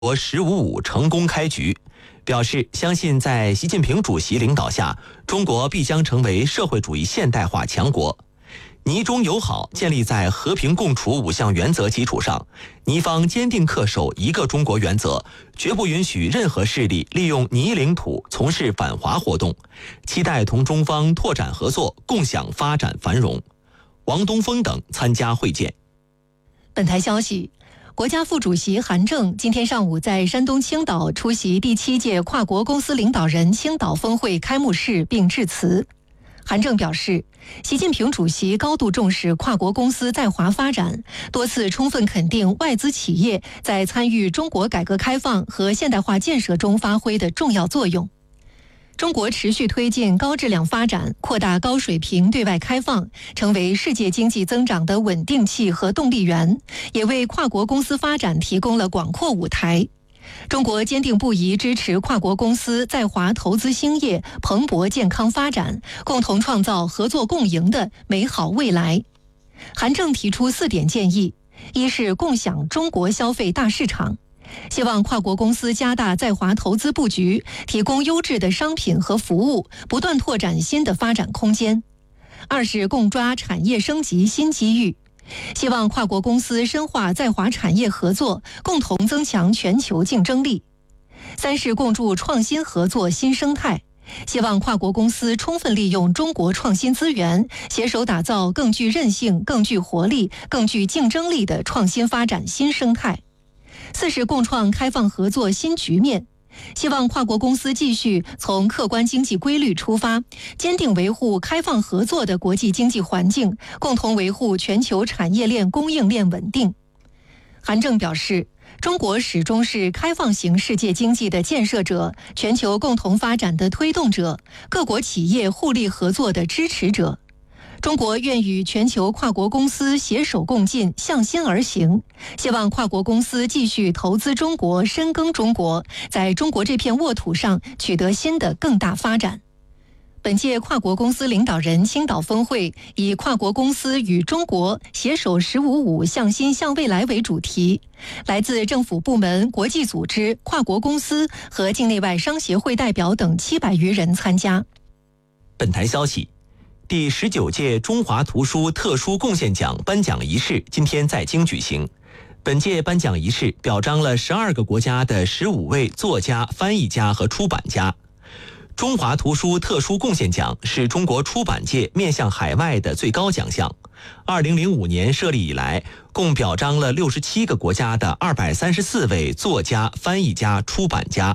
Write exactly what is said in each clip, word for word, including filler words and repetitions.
国“十五五”成功开局，表示相信在习近平主席领导下，中国必将成为社会主义现代化强国。尼中友好建立在和平共处五项原则基础上，尼方坚定恪守一个中国原则，绝不允许任何势力利用尼领土从事反华活动，期待同中方拓展合作，共享发展繁荣。王东峰等参加会见。 本台消息，国家副主席韩正今天上午在山东青岛出席第七届跨国公司领导人青岛峰会开幕式并致辞。韩正表示，习近平主席高度重视跨国公司在华发展，多次充分肯定外资企业在参与中国改革开放和现代化建设中发挥的重要作用。中国持续推进高质量发展，扩大高水平对外开放，成为世界经济增长的稳定器和动力源，也为跨国公司发展提供了广阔舞台。中国坚定不移支持跨国公司在华投资兴业、蓬勃健康发展，共同创造合作共赢的美好未来。韩正提出四点建议：一是共享中国消费大市场，希望跨国公司加大在华投资布局，提供优质的商品和服务，不断拓展新的发展空间；二是共抓产业升级新机遇，希望跨国公司深化在华产业合作，共同增强全球竞争力；三是共筑创新合作新生态，希望跨国公司充分利用中国创新资源，携手打造更具韧性、更具活力、更具竞争力的创新发展新生态；四是共创开放合作新局面，希望跨国公司继续从客观经济规律出发，坚定维护开放合作的国际经济环境，共同维护全球产业链供应链稳定。韩正表示，中国始终是开放型世界经济的建设者，全球共同发展的推动者，各国企业互利合作的支持者。中国愿与全球跨国公司携手共进，向心而行，希望跨国公司继续投资中国，深耕中国，在中国这片沃土上取得新的更大发展。本届跨国公司领导人青岛峰会以跨国公司与中国携手“十五五”向心向未来为主题，来自政府部门、国际组织、跨国公司和境内外商协会代表等七百余人参加。 本台消息，第十九届中华图书特殊贡献奖颁奖仪式今天在京举行。本届颁奖仪式表彰了十二个国家的十五位作家、翻译家和出版家。中华图书特殊贡献奖是中国出版界面向海外的最高奖项。二零零五年设立以来，共表彰了六十七个国家的二百三十四位作家、翻译家、出版家。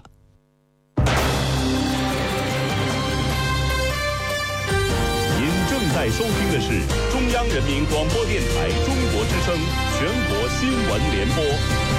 在收听的是中央人民广播电台中国之声全国新闻联播。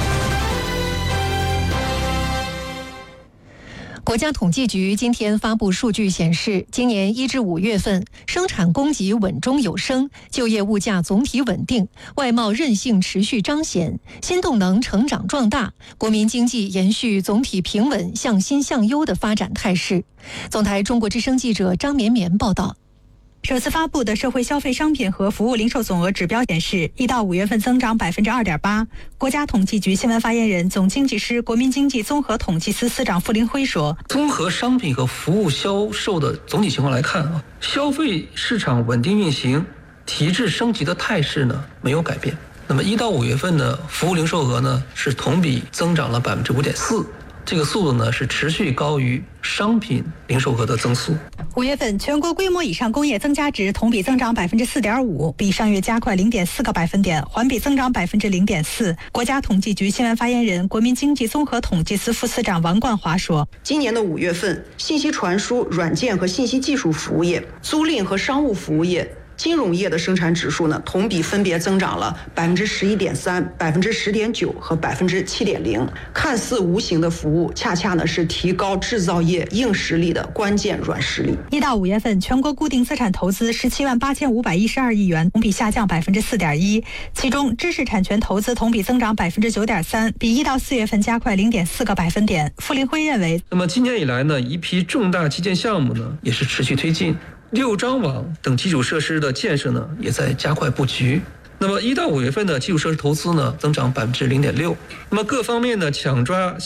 国家统计局今天发布数据显示，今年一至五月份，生产供给稳中有升，就业物价总体稳定，外贸韧性持续彰显，新动能成长壮大，国民经济延续总体平稳、向新向优的发展态势。总台中国之声记者张绵绵报道。 首次发布的社会消费商品和服务零售总额指标显示，一到五月份增长百分之二点八。国家统计局新闻发言人、总经济师、国民经济综合统计司司长傅林辉说：“ 综合商品和服务销售的总体情况来看啊，消费市场稳定运行、提质升级的态势呢没有改变。那么一到五月份呢，服务零售额呢是同比增长了百分之五点四。”这个速度呢是持续高于商品零售额的增速。 五月份全国规模以上工业增加值同比增长百分之四点五，比上月加快零点四个百分点，环比增长百分之零点四。国家统计局新闻发言人、国民经济综合统计司副司长王冠华说：“ 今年的五月份，信息传输、软件和信息技术服务业、租赁和商务服务业、金融业的生产指数呢，同比分别增长了百分之十一点三、百分之十点九和百分之七点零。看似无形的服务，恰恰呢是提高制造业硬实力的关键软实力。 一到五月份，全国固定资产投资十七万八千五百一十二亿元，同比下降百分之四点一。其中，知识产权投资同比增长百分之九点三，比一到四月份加快零点四个百分点。傅林辉认为， 那么今年以来呢，一批重大基建项目呢也是持续推进。六张网等基础设施的建设呢，也在加快布局。 那么一到五月份的基础设施投资呢增长百分之零点六。那么各方面呢抢抓